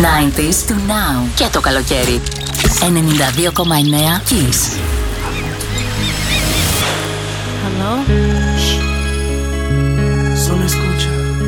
90s to now και το καλοκαίρι. 92,9 Kiss. Hello?